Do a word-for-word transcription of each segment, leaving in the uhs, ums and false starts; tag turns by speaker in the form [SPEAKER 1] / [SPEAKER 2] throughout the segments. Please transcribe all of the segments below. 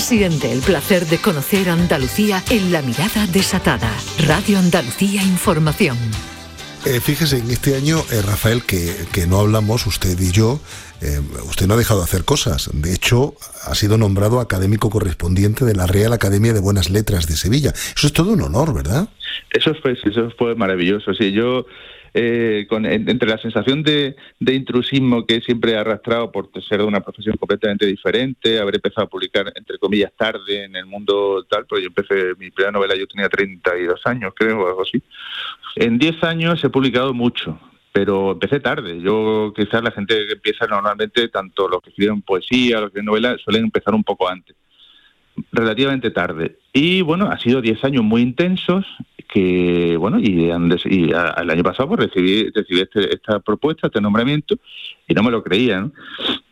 [SPEAKER 1] Siente el placer de conocer Andalucía en La Mirada Desatada. Radio Andalucía Información.
[SPEAKER 2] Eh, fíjese, en este año, eh, Rafael, que, que no hablamos, usted y yo, eh, usted no ha dejado de hacer cosas. De hecho, ha sido nombrado académico correspondiente de la Real Academia de Buenas Letras de Sevilla. Eso es todo un honor, ¿verdad?
[SPEAKER 3] Eso fue, eso fue maravilloso. Sí, yo, eh, con, entre la sensación de, de intrusismo que siempre he arrastrado por ser de una profesión completamente diferente, haber empezado a publicar, entre comillas, tarde en el mundo tal, porque yo empecé, mi primera novela yo tenía treinta y dos años, creo, o algo así. En diez años he publicado mucho, pero empecé tarde. Yo, quizás la gente que empieza normalmente, tanto los que escriben poesía, los que escriben novelas, suelen empezar un poco antes, relativamente tarde. Y bueno, ha sido diez años muy intensos, que bueno, y, y a, el año pasado pues recibí, recibí este, esta propuesta, este nombramiento, y no me lo creía, ¿no?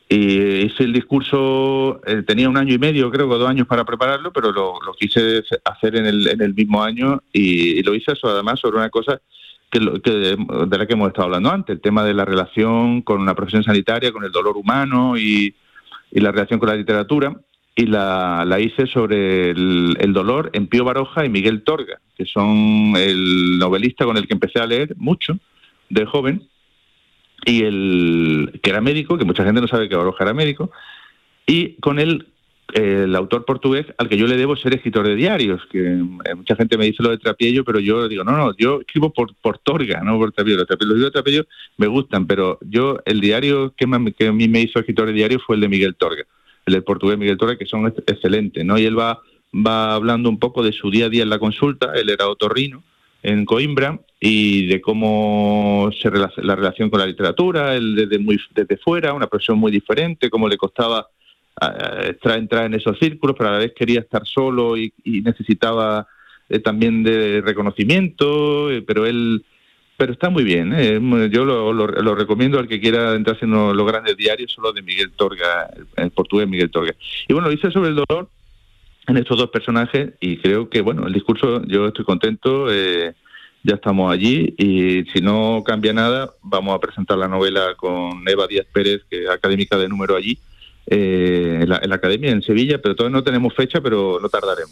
[SPEAKER 3] Y hice el discurso, eh, tenía un año y medio, creo que dos años para prepararlo, pero lo, lo quise hacer en el, en el mismo año, y, y lo hice eso, además sobre una cosa que, lo, que de la que hemos estado hablando antes, el tema de la relación con una profesión sanitaria, con el dolor humano y, y la relación con la literatura, y la, la hice sobre el, el dolor en Pío Baroja y Miguel Torga, que son el novelista con el que empecé a leer mucho de joven, y el que era médico, que mucha gente no sabe que Baroja era médico, y con él, eh, el autor portugués al que yo le debo ser escritor de diarios, que eh, mucha gente me dice lo de Trapiello, pero yo digo, no, no, yo escribo por, por Torga, no por Trapiello. Los libros de Trapiello me gustan, pero yo, el diario que, me, que a mí me hizo escritor de diario fue el de Miguel Torga, el del portugués Miguel Torga, que son excelentes, ¿no? Y él va, va hablando un poco de su día a día en la consulta. Él era otorrino en Coimbra, y de cómo se relaciona la relación con la literatura, él desde muy desde fuera, una profesión muy diferente, cómo le costaba uh, entrar en esos círculos, pero a la vez quería estar solo y, y necesitaba eh, también de reconocimiento, eh, pero él pero está muy bien, ¿eh? Yo lo, lo, lo recomiendo al que quiera entrarse en los, los grandes diarios, solo de Miguel Torga, el, el portugués Miguel Torga. Y bueno, lo hice sobre el dolor en estos dos personajes, y creo que, bueno, el discurso, yo estoy contento, eh, ya estamos allí, y si no cambia nada, vamos a presentar la novela con Eva Díaz Pérez, que es académica de número allí, eh, en, la, en la academia en Sevilla, pero todavía no tenemos fecha, pero no tardaremos.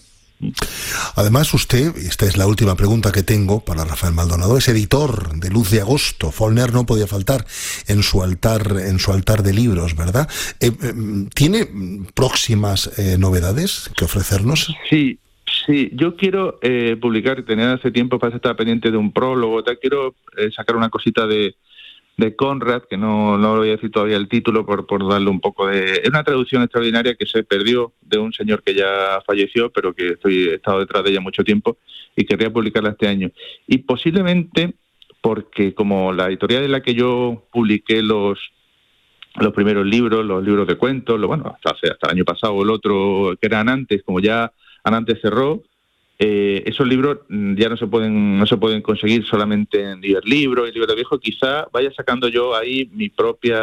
[SPEAKER 2] Además, usted, y esta es la última pregunta que tengo para Rafael Maldonado, es editor de Luz de Agosto. Faulkner no podía faltar en su altar, en su altar de libros, ¿verdad? Eh, eh, ¿Tiene próximas eh, novedades que ofrecernos?
[SPEAKER 3] Sí, sí. Yo quiero eh, publicar, tenía hace tiempo para estar pendiente de un prólogo, tal, quiero eh, sacar una cosita de de Conrad, que no, no voy a decir todavía el título por, por darle un poco de... Es una traducción extraordinaria que se perdió de un señor que ya falleció, pero que estoy, he estado detrás de ella mucho tiempo, y querría publicarla este año. Y posiblemente porque como la editorial en la que yo publiqué los los primeros libros, los libros de cuentos, lo, bueno, hasta, hasta el año pasado el otro, que era Anantes, como ya Anantes cerró, Eh, esos libros ya no se pueden no se pueden conseguir solamente en Iberlibro y Libro Viejo. Quizá vaya sacando yo ahí mi propia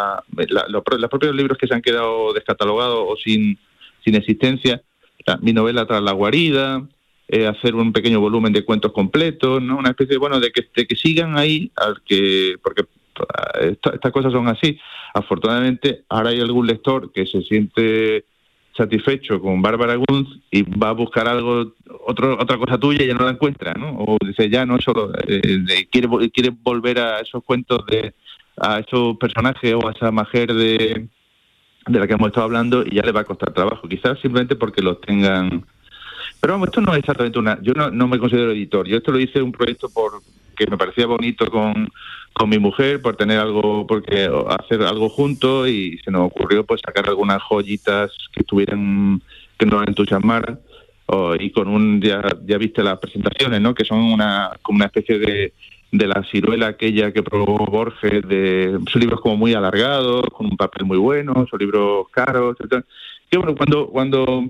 [SPEAKER 3] la, los, los propios libros que se han quedado descatalogados o sin sin existencia, la, mi novela Tras la guarida, eh, hacer un pequeño volumen de cuentos completos, ¿no? Una especie, bueno, de que de que sigan ahí, al que porque esta, estas cosas son así. Afortunadamente ahora hay algún lector que se siente satisfecho con Bárbara Gunz y va a buscar algo, otro, otra cosa tuya y ya no la encuentra, ¿no? O dice, ya no solo, eh, quiere quiere volver a esos cuentos, de a esos personajes o a esa mujer de, de la que hemos estado hablando, y ya le va a costar trabajo, quizás simplemente porque los tengan. Pero vamos, esto no es exactamente una... Yo no, no me considero editor, yo esto lo hice un proyecto por que me parecía bonito con, con mi mujer, por tener algo, porque hacer algo juntos, y se nos ocurrió pues sacar algunas joyitas que estuvieran, que nos entusiasmaran, oh, y con un, ya, ya viste las presentaciones, ¿no? Que son una como una especie de, de la ciruela aquella que probó Borges, de son libros como muy alargados, con un papel muy bueno, son libros caros, etcétera. Que bueno, cuando cuando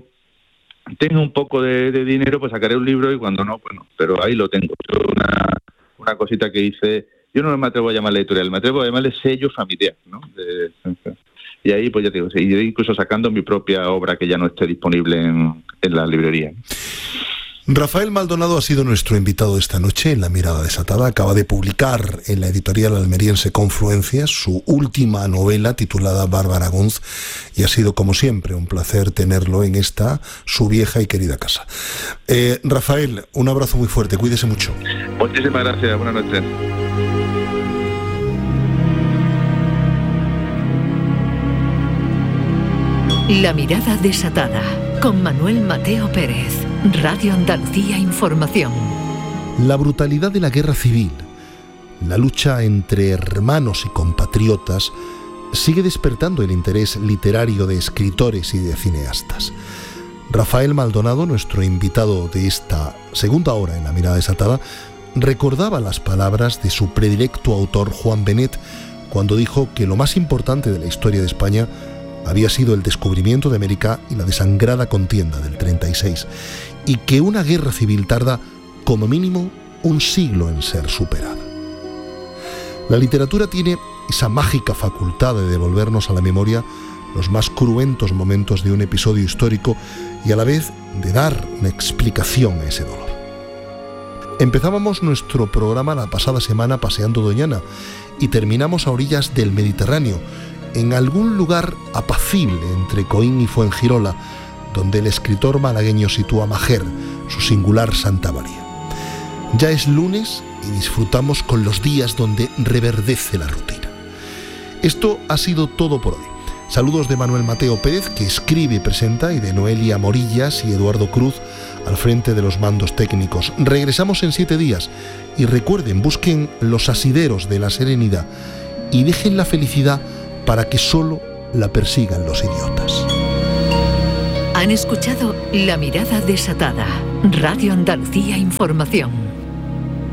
[SPEAKER 3] tenga un poco de, de dinero, pues sacaré un libro, y cuando no, pues no, pero ahí lo tengo. Yo una una cosita que hice, yo no me atrevo a llamarle editorial, me atrevo a llamarle sello familiar, ¿no? De, y ahí, pues ya te digo, incluso sacando mi propia obra que ya no esté disponible en, en la librería.
[SPEAKER 2] Rafael Maldonado ha sido nuestro invitado esta noche en La Mirada Desatada. Acaba de publicar en la editorial almeriense Confluencias su última novela titulada Bárbara Gunz, y ha sido, como siempre, un placer tenerlo en esta, su vieja y querida casa. Eh, Rafael, un abrazo muy fuerte, cuídese mucho.
[SPEAKER 3] Muchísimas gracias, buenas noches.
[SPEAKER 1] La Mirada Desatada, con Manuel Mateo Pérez, Radio Andalucía Información.
[SPEAKER 2] La brutalidad de la guerra civil, la lucha entre hermanos y compatriotas, sigue despertando el interés literario de escritores y de cineastas. Rafael Maldonado, nuestro invitado de esta segunda hora en La Mirada Desatada, recordaba las palabras de su predilecto autor Juan Benet cuando dijo que lo más importante de la historia de España había sido el descubrimiento de América y la desangrada contienda del treinta y seis, y que una guerra civil tarda como mínimo un siglo en ser superada. La literatura tiene esa mágica facultad de devolvernos a la memoria los más cruentos momentos de un episodio histórico y a la vez de dar una explicación a ese dolor. Empezábamos nuestro programa la pasada semana paseando Doñana y terminamos a orillas del Mediterráneo, en algún lugar apacible entre Coín y Fuengirola, donde el escritor malagueño sitúa Majer, su singular Santa María. Ya es lunes y disfrutamos con los días donde reverdece la rutina. Esto ha sido todo por hoy. Saludos de Manuel Mateo Pérez, que escribe y presenta, y de Noelia Morillas y Eduardo Cruz al frente de los mandos técnicos. Regresamos en siete días y recuerden, busquen los asideros de la serenidad y dejen la felicidad para que solo la persigan los idiotas.
[SPEAKER 1] Han escuchado La Mirada Desatada, Radio Andalucía Información.